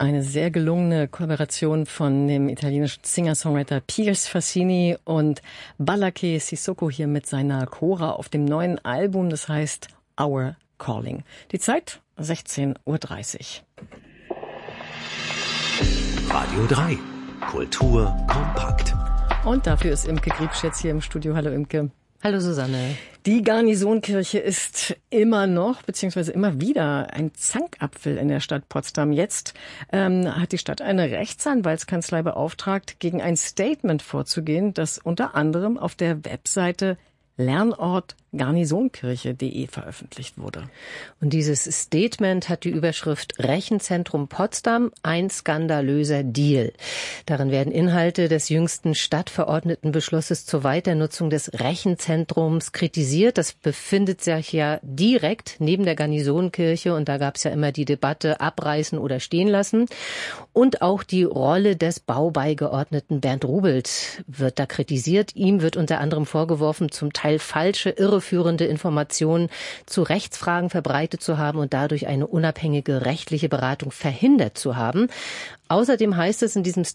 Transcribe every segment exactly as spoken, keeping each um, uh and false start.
Eine sehr gelungene Kollaboration von dem italienischen Singer-Songwriter Piers Fassini und Balake Sissoko hier mit seiner Chora auf dem neuen Album, das heißt Our Calling. Die Zeit sechzehn Uhr dreißig. Radio drei. Kultur kompakt. Und dafür ist Imke Griebsch jetzt hier im Studio. Hallo Imke. Hallo Susanne. Die Garnisonkirche ist immer noch, beziehungsweise immer wieder ein Zankapfel in der Stadt Potsdam. Jetzt ähm, hat die Stadt eine Rechtsanwaltskanzlei beauftragt, gegen ein Statement vorzugehen, das unter anderem auf der Webseite Lernort Garnisonkirche punkt de veröffentlicht wurde. Und dieses Statement hat die Überschrift Rechenzentrum Potsdam, ein skandalöser Deal. Darin werden Inhalte des jüngsten Stadtverordnetenbeschlusses zur Weiternutzung des Rechenzentrums kritisiert. Das befindet sich ja direkt neben der Garnisonkirche und da gab es ja immer die Debatte abreißen oder stehen lassen. Und auch die Rolle des Baubeigeordneten Bernd Rubelt wird da kritisiert. Ihm wird unter anderem vorgeworfen, zum Teil falsche, irreführende Informationen zu Rechtsfragen verbreitet zu haben und dadurch eine unabhängige rechtliche Beratung verhindert zu haben. Außerdem heißt es in diesem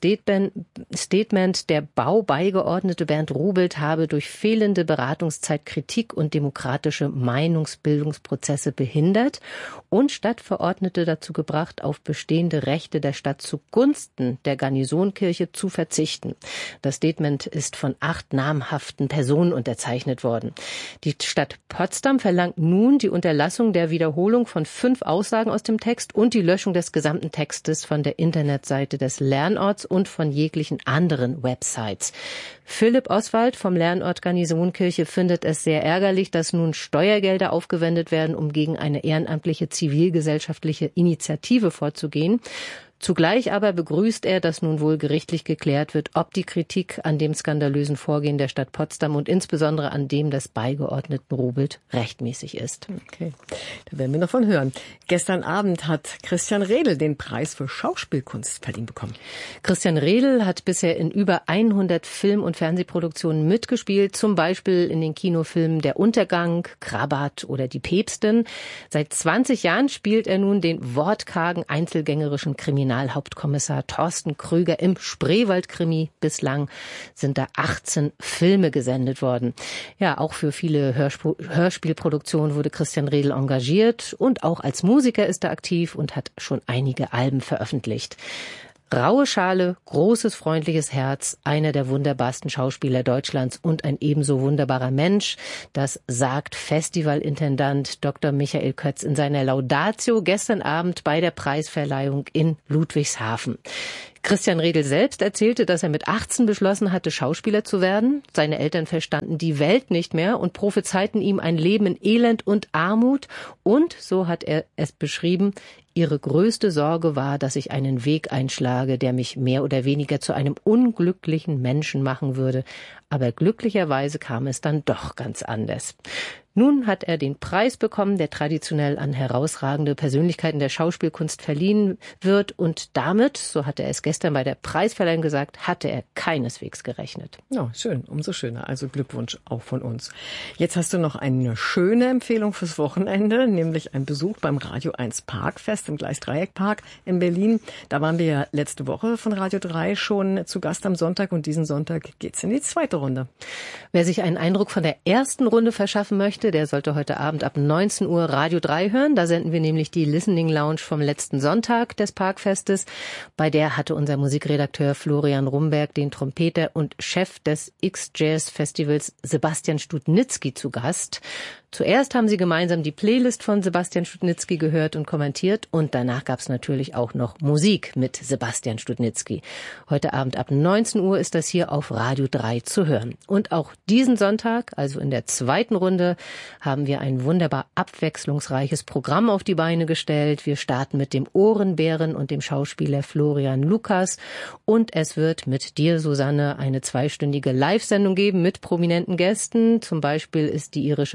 Statement, der Baubeigeordnete Bernd Rubelt habe durch fehlende Beratungszeit Kritik und demokratische Meinungsbildungsprozesse behindert und Stadtverordnete dazu gebracht, auf bestehende Rechte der Stadt zugunsten der Garnisonkirche zu verzichten. Das Statement ist von acht namhaften Personen unterzeichnet worden. Die Stadt Potsdam verlangt nun die Unterlassung der Wiederholung von fünf Aussagen aus dem Text und die Löschung des gesamten Textes von der Internetseite des Lernorts und von jeglichen anderen Websites. Philipp Oswald vom Lernort Garnisonkirche findet es sehr ärgerlich, dass nun Steuergelder aufgewendet werden, um gegen eine ehrenamtliche zivilgesellschaftliche Initiative vorzugehen. Zugleich aber begrüßt er, dass nun wohl gerichtlich geklärt wird, ob die Kritik an dem skandalösen Vorgehen der Stadt Potsdam und insbesondere an dem des Beigeordneten Rubelt rechtmäßig ist. Okay, da werden wir noch von hören. Gestern Abend hat Christian Redl den Preis für Schauspielkunst verliehen bekommen. Christian Redl hat bisher in über hundert Film- und Fernsehproduktionen mitgespielt, zum Beispiel in den Kinofilmen Der Untergang, Krabat oder Die Päpstin. Seit zwanzig Jahren spielt er nun den wortkargen, einzelgängerischen Kriminalisten. Kriminalhauptkommissar Thorsten Krüger im Spreewald-Krimi. Bislang sind da achtzehn Filme gesendet worden. Ja, auch für viele Hörsp- Hörspielproduktionen wurde Christian Redl engagiert und auch als Musiker ist er aktiv und hat schon einige Alben veröffentlicht. Raue Schale, großes, freundliches Herz, einer der wunderbarsten Schauspieler Deutschlands und ein ebenso wunderbarer Mensch. Das sagt Festivalintendant Doktor Michael Kötz in seiner Laudatio gestern Abend bei der Preisverleihung in Ludwigshafen. Christian Redl selbst erzählte, dass er mit achtzehn beschlossen hatte, Schauspieler zu werden. Seine Eltern verstanden die Welt nicht mehr und prophezeiten ihm ein Leben in Elend und Armut. Und, so hat er es beschrieben, ihre größte Sorge war, dass ich einen Weg einschlage, der mich mehr oder weniger zu einem unglücklichen Menschen machen würde. Aber glücklicherweise kam es dann doch ganz anders. Nun hat er den Preis bekommen, der traditionell an herausragende Persönlichkeiten der Schauspielkunst verliehen wird. Und damit, so hat er es gestern bei der Preisverleihung gesagt, hatte er keineswegs gerechnet. Ja, schön, umso schöner. Also Glückwunsch auch von uns. Jetzt hast du noch eine schöne Empfehlung fürs Wochenende, nämlich ein Besuch beim Radio eins Parkfest im Gleisdreieckpark in Berlin. Da waren wir ja letzte Woche von Radio drei schon zu Gast am Sonntag und diesen Sonntag geht's in die zweite Runde. Wer sich einen Eindruck von der ersten Runde verschaffen möchte, der sollte heute Abend ab neunzehn Uhr Radio drei hören. Da senden wir nämlich die Listening Lounge vom letzten Sonntag des Parkfestes. Bei der hatte unser Musikredakteur Florian Rumberg den Trompeter und Chef des X-Jazz-Festivals Sebastian Studnitzky zu Gast. Zuerst haben sie gemeinsam die Playlist von Sebastian Studnitzky gehört und kommentiert und danach gab es natürlich auch noch Musik mit Sebastian Studnitzky. Heute Abend ab neunzehn Uhr ist das hier auf Radio drei zu hören. Und auch diesen Sonntag, also in der zweiten Runde, haben wir ein wunderbar abwechslungsreiches Programm auf die Beine gestellt. Wir starten mit dem Ohrenbären und dem Schauspieler Florian Lukas und es wird mit dir, Susanne, eine zweistündige Live-Sendung geben mit prominenten Gästen. Zum Beispiel ist die irische Singer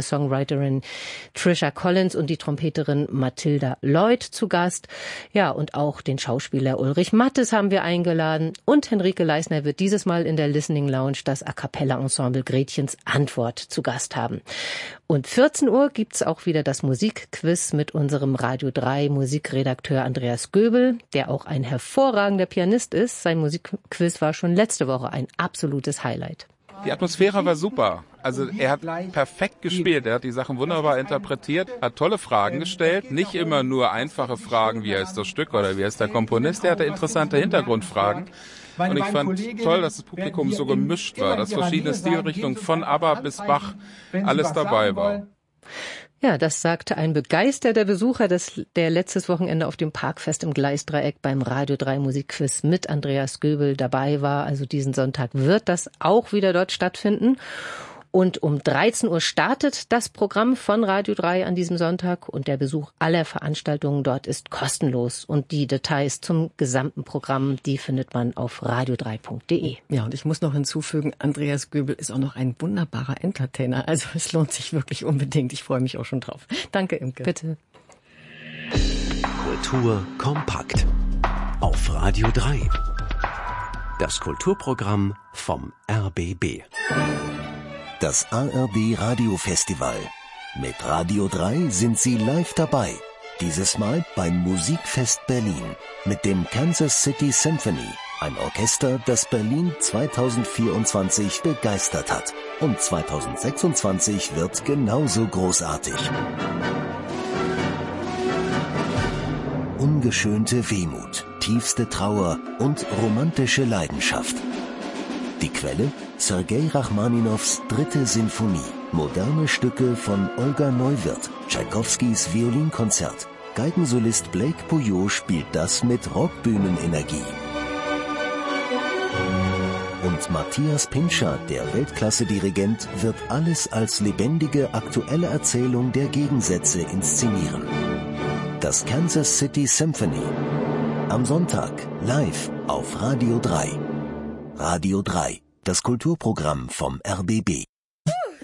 Songwriterin Trisha Collins und die Trompeterin Mathilda Lloyd zu Gast. Ja, und auch den Schauspieler Ulrich Mattes haben wir eingeladen. Und Henrike Leisner wird dieses Mal in der Listening Lounge das A Cappella Ensemble Gretchens Antwort zu Gast haben. Und vierzehn Uhr gibt's auch wieder das Musikquiz mit unserem Radio drei Musikredakteur Andreas Göbel, der auch ein hervorragender Pianist ist. Sein Musikquiz war schon letzte Woche ein absolutes Highlight. Die Atmosphäre war super. Also er hat perfekt gespielt, er hat die Sachen wunderbar interpretiert, hat tolle Fragen gestellt, nicht immer nur einfache Fragen, wie heißt das Stück oder wie heißt der Komponist, er hatte interessante Hintergrundfragen. Und ich fand toll, dass das Publikum so gemischt war, dass verschiedene Stilrichtungen von ABBA bis Bach alles dabei war. Ja, das sagte ein begeisterter Besucher, des, der letztes Wochenende auf dem Parkfest im Gleisdreieck beim Radio drei Musikquiz mit Andreas Göbel dabei war. Also diesen Sonntag wird das auch wieder dort stattfinden. Und um dreizehn Uhr startet das Programm von Radio drei an diesem Sonntag und der Besuch aller Veranstaltungen dort ist kostenlos. Und die Details zum gesamten Programm, die findet man auf radio drei punkt de. Ja, und ich muss noch hinzufügen, Andreas Göbel ist auch noch ein wunderbarer Entertainer. Also es lohnt sich wirklich unbedingt. Ich freue mich auch schon drauf. Danke, Imke. Bitte. Kultur kompakt auf Radio drei. Das Kulturprogramm vom R B B. Das A R D Radiofestival. Mit Radio drei sind Sie live dabei. Dieses Mal beim Musikfest Berlin mit dem Kansas City Symphony. Ein Orchester, das Berlin zweitausendvierundzwanzig begeistert hat. Und zweitausendsechsundzwanzig wird genauso großartig. Ungeschönte Wehmut, tiefste Trauer und romantische Leidenschaft. Die Quelle? Sergei Rachmaninows dritte Sinfonie. Moderne Stücke von Olga Neuwirth. Tschaikowskis Violinkonzert. Geigensolist Blake Pouillot spielt das mit Rockbühnenenergie. Und Matthias Pintscher, der Weltklasse-Dirigent, wird alles als lebendige, aktuelle Erzählung der Gegensätze inszenieren. Das Kansas City Symphony. Am Sonntag live auf Radio drei. Radio drei, das Kulturprogramm vom R B B.